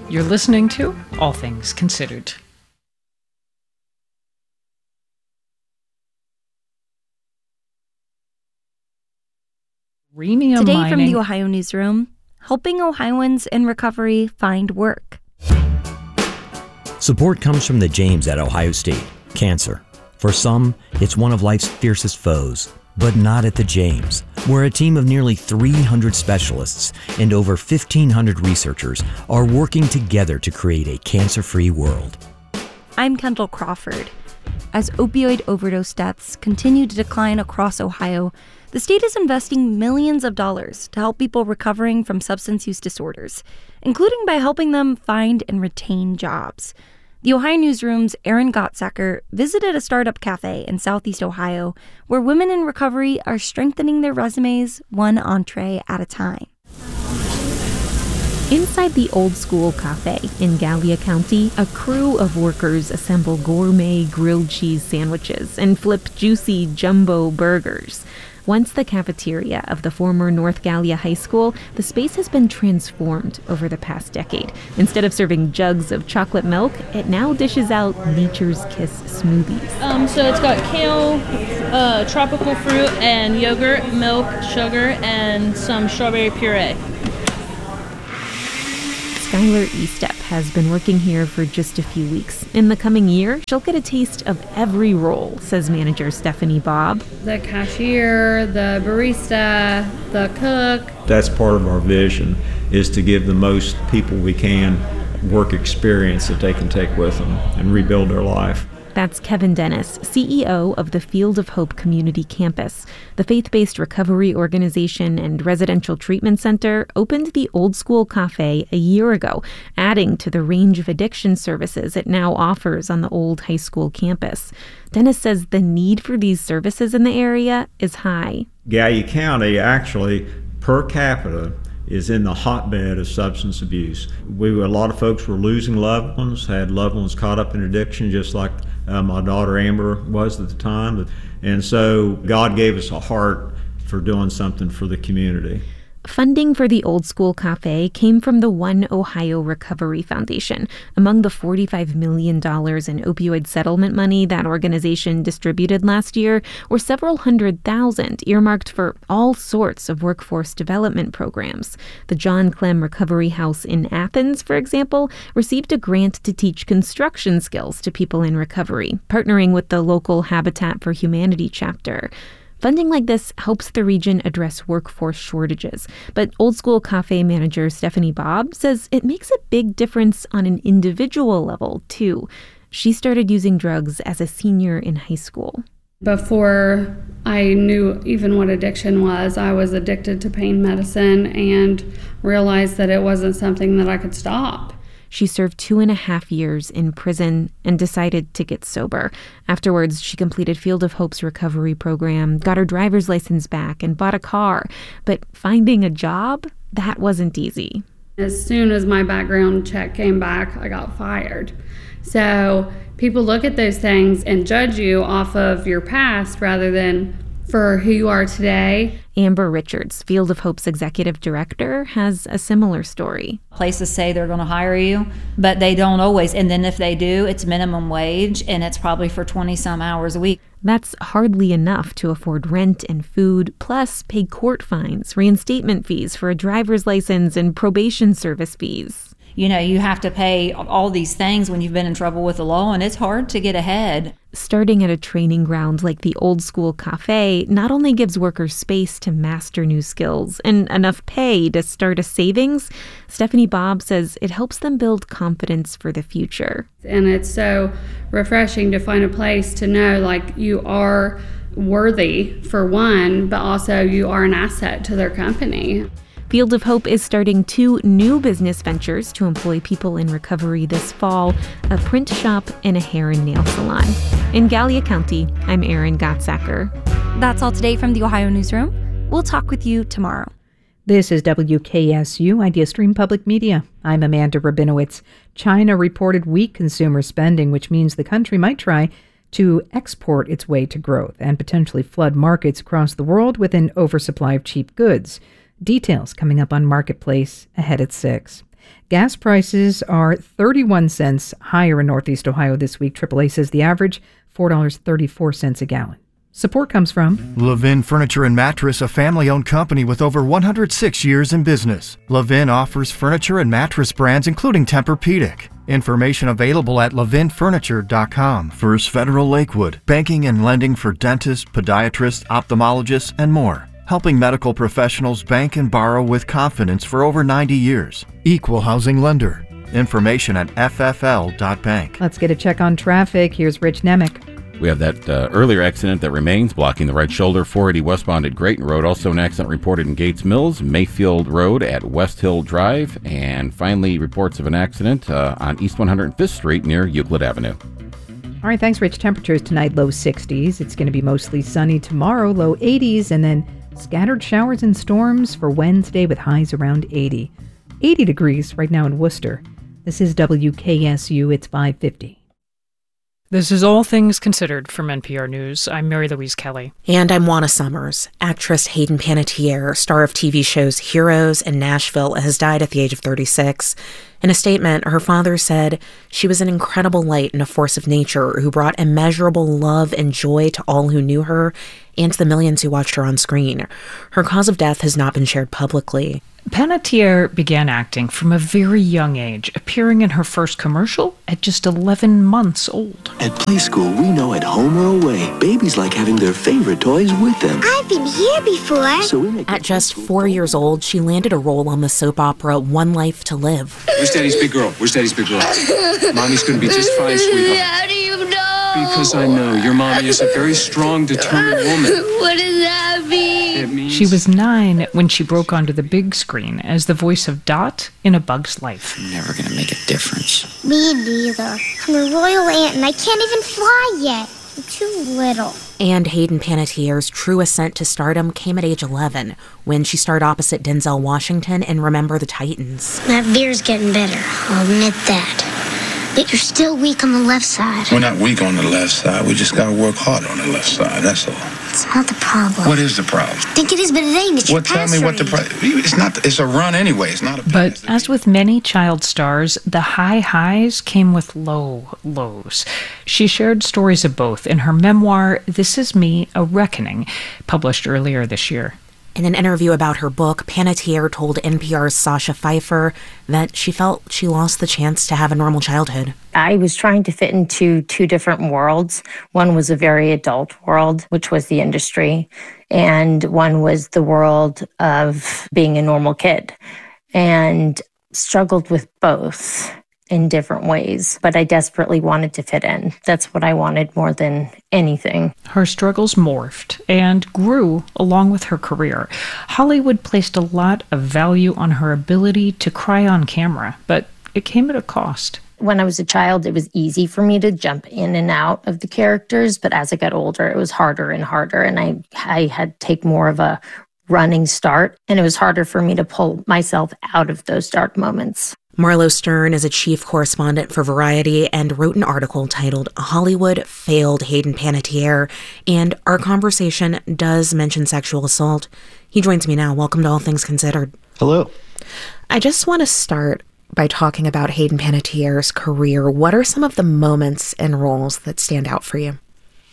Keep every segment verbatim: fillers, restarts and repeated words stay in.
You're listening to All Things Considered. Rhenium Today mining. from the Ohio Newsroom, helping Ohioans in recovery find work. Support comes from the James at Ohio State. Cancer. For some, it's one of life's fiercest foes, but not at the James, where a team of nearly three hundred specialists and over fifteen hundred researchers are working together to create a cancer-free world. I'm Kendall Crawford. As opioid overdose deaths continue to decline across Ohio, the state is investing millions of dollars to help people recovering from substance use disorders, including by helping them find and retain jobs. The Ohio Newsroom's Erin Gottsacker visited a startup cafe in Southeast Ohio where women in recovery are strengthening their resumes one entree at a time. Inside the Old School Cafe in Gallia County, a crew of workers assemble gourmet grilled cheese sandwiches and flip juicy jumbo burgers. Once the cafeteria of the former North Gallia High School, the space has been transformed over the past decade. Instead of serving jugs of chocolate milk, it now dishes out Nature's Kiss smoothies. Um, so it's got kale, uh, tropical fruit, and yogurt, milk, sugar, and some strawberry puree. Skylar Estep has been working here for just a few weeks. In the coming year, she'll get a taste of every role, says manager Stephanie Bobb. The cashier, the barista, the cook. That's part of our vision, is to give the most people we can work experience that they can take with them and rebuild their life. That's Kevin Dennis, C E O of the Field of Hope Community Campus. The faith-based recovery organization and residential treatment center opened the Old School Cafe a year ago, adding to the range of addiction services it now offers on the old high school campus. Dennis says the need for these services in the area is high. Gallia County, actually, per capita, is in the hotbed of substance abuse. We a lot of folks were losing loved ones, had loved ones caught up in addiction, just like uh, my daughter Amber was at the time. And so God gave us a heart for doing something for the community. Funding for the Old School Cafe came from the One Ohio Recovery Foundation. Among the forty-five million dollars in opioid settlement money that organization distributed last year were several hundred thousand earmarked for all sorts of workforce development programs. The John Clem Recovery House in Athens, for example, received a grant to teach construction skills to people in recovery, partnering with the local Habitat for Humanity chapter. Funding like this helps the region address workforce shortages, but Old School Cafe manager Stephanie Bobb says it makes a big difference on an individual level, too. She started using drugs as a senior in high school. Before I knew even what addiction was, I was addicted to pain medicine and realized that it wasn't something that I could stop. She served two and a half years in prison and decided to get sober. Afterwards, she completed Field of Hope's recovery program, got her driver's license back, and bought a car. But finding a job, that wasn't easy. As soon as my background check came back, I got fired. So people look at those things and judge you off of your past rather than for who you are today. Amber Richards, Field of Hope's executive director, has a similar story. Places say they're going to hire you, but they don't always. And then if they do, it's minimum wage, and it's probably for twenty some hours a week. That's hardly enough to afford rent and food, plus pay court fines, reinstatement fees for a driver's license, and probation service fees. You know, you have to pay all these things when you've been in trouble with the law, and it's hard to get ahead. Starting at a training ground like the Old School Cafe not only gives workers space to master new skills and enough pay to start a savings, Stephanie Bobb says it helps them build confidence for the future. And it's so refreshing to find a place to know, like, you are worthy, for one, but also you are an asset to their company. Field of Hope is starting two new business ventures to employ people in recovery this fall, a print shop and a hair and nail salon. In Gallia County, I'm Erin Gottsacker. That's all today from the Ohio Newsroom. We'll talk with you tomorrow. This is W K S U IdeaStream Public Media. I'm Amanda Rabinowitz. China reported weak consumer spending, which means the country might try to export its way to growth and potentially flood markets across the world with an oversupply of cheap goods. Details coming up on Marketplace ahead at six. Gas prices are thirty-one cents higher in Northeast Ohio this week. triple A says the average, four dollars and thirty-four cents a gallon. Support comes from Levin Furniture and Mattress, a family-owned company with over one hundred six years in business. Levin offers furniture and mattress brands, including Tempur-Pedic. Information available at levin furniture dot com. First Federal Lakewood, banking and lending for dentists, podiatrists, ophthalmologists, and more. Helping medical professionals bank and borrow with confidence for over ninety years. Equal housing lender. Information at f f l dot bank. Let's get a check on traffic. Here's Rich Nemec. We have that uh, earlier accident that remains, blocking the right shoulder, four eighty westbound at Grayton Road. Also an accident reported in Gates Mills, Mayfield Road at West Hill Drive. And finally, reports of an accident uh, on East one hundred fifth Street near Euclid Avenue. All right, thanks, Rich. Temperatures tonight, low sixties. It's going to be mostly sunny tomorrow, low eighties, and then scattered showers and storms for Wednesday with highs around eighty. eighty degrees right now in Worcester. This is W K S U. It's five fifty. This is All Things Considered from N P R News. I'm Mary Louise Kelly. And I'm Juana Summers. Actress Hayden Panettiere, star of T V shows Heroes and Nashville, has died at the age of thirty-six. In a statement, her father said, "She was an incredible light and a force of nature who brought immeasurable love and joy to all who knew her and to the millions who watched her on screen. Her cause of death has not been shared publicly." Panettiere began acting from a very young age, appearing in her first commercial at just eleven months old. At Play School, we know at home or away, babies like having their favorite toys with them. I've been here before. So we make At just four years old, she landed a role on the soap opera One Life to Live. Where's Daddy's big girl? Where's Daddy's big girl? Mommy's gonna be just fine, sweetheart. How do you know? Because I know. Your mommy is a very strong, determined woman. What does that mean? It means... She was nine when she broke onto the big screen as the voice of Dot in A Bug's Life. I'm never gonna make a difference. Me neither. I'm a royal ant and I can't even fly yet. I'm too little. And Hayden Panettiere's true ascent to stardom came at age eleven, when she starred opposite Denzel Washington in Remember the Titans. That beer's getting better, I'll admit that. But you're still weak on the left side. We're not weak on the left side. We just gotta work harder on the left side, that's all. It's not the problem. What is the problem? I think it is, but it ain't. It's your What, tell pass me what the rate. problem... It's not... It's a run anyway. It's not a... But as with many child stars, the high highs came with low lows. She shared stories of both in her memoir, This Is Me, A Reckoning, published earlier this year. In an interview about her book, Panettiere told N P R's Sasha Pfeiffer that she felt she lost the chance to have a normal childhood. I was trying to fit into two different worlds. One was a very adult world, which was the industry, and one was the world of being a normal kid, and struggled with both in different ways, but I desperately wanted to fit in. That's what I wanted more than anything. Her struggles morphed and grew along with her career. Hollywood placed a lot of value on her ability to cry on camera, but it came at a cost. When I was a child, it was easy for me to jump in and out of the characters, but as I got older, it was harder and harder, and I, I had to take more of a running start, and it was harder for me to pull myself out of those dark moments. Marlo Stern is a chief correspondent for Variety and wrote an article titled Hollywood Failed Hayden Panettiere, and our conversation does mention sexual assault. He joins me now. Welcome to All Things Considered. Hello. I just want to start by talking about Hayden Panettiere's career. What are some of the moments and roles that stand out for you?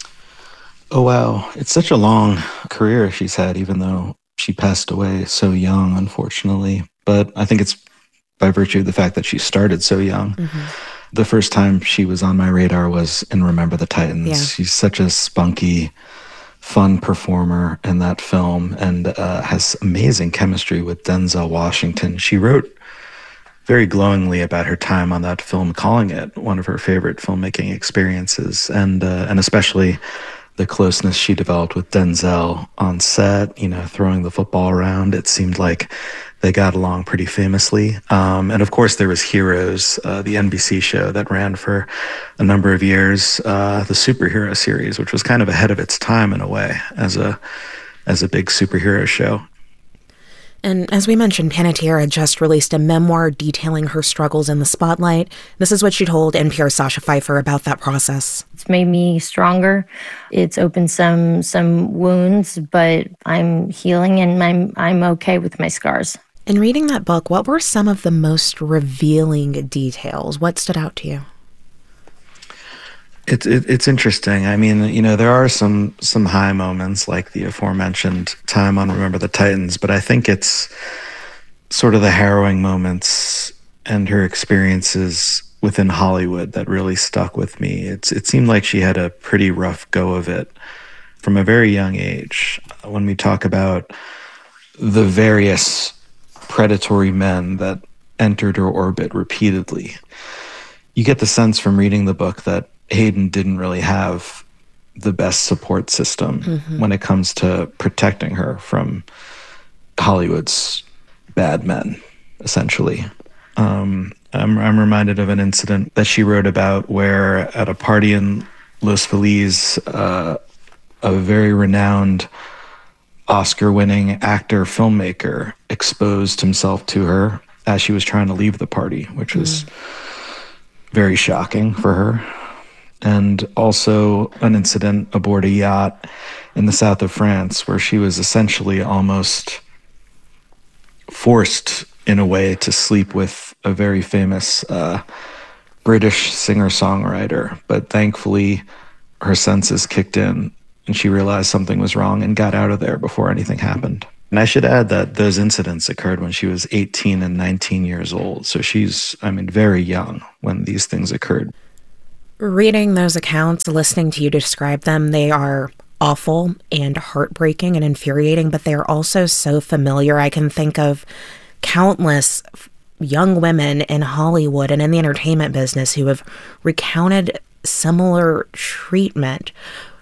Oh, wow. It's such a long career she's had, even though she passed away so young, unfortunately. But I think it's by virtue of the fact that she started so young. Mm-hmm. The first time she was on my radar was in Remember the Titans. Yeah. She's such a spunky, fun performer in that film, and uh, has amazing chemistry with Denzel Washington. She wrote very glowingly about her time on that film, calling it one of her favorite filmmaking experiences, and uh, and especially the closeness she developed with Denzel on set, you know, throwing the football around. It seemed like they got along pretty famously. Um, and of course, there was Heroes, uh, the N B C show that ran for a number of years, uh, the superhero series, which was kind of ahead of its time in a way as a as a big superhero show. And as we mentioned, Panettiere had just released a memoir detailing her struggles in the spotlight. This is what she told N P R's Sasha Pfeiffer about that process. It's made me stronger. It's opened some some wounds, but I'm healing and I'm I'm okay with my scars. In reading that book, what were some of the most revealing details? What stood out to you? It's it, it's interesting. I mean, you know, there are some some high moments like the aforementioned time on Remember the Titans, but I think it's sort of the harrowing moments and her experiences within Hollywood that really stuck with me. It's it seemed like she had a pretty rough go of it from a very young age. When we talk about the various predatory men that entered her orbit repeatedly, you get the sense from reading the book that Hayden didn't really have the best support system mm-hmm. when it comes to protecting her from Hollywood's bad men, essentially. Um, I'm, I'm reminded of an incident that she wrote about where at a party in Los Feliz, uh, a very renowned Oscar-winning actor, filmmaker exposed himself to her as she was trying to leave the party, which was mm. very shocking for her. And also an incident aboard a yacht in the south of France where she was essentially almost forced in a way to sleep with a very famous uh, British singer-songwriter. But thankfully, her senses kicked in and she realized something was wrong and got out of there before anything happened. And I should add that those incidents occurred when she was eighteen and nineteen years old. So she's, I mean, very young when these things occurred. Reading those accounts, listening to you describe them, they are awful and heartbreaking and infuriating, but they are also so familiar. I can think of countless young women in Hollywood and in the entertainment business who have recounted similar treatment.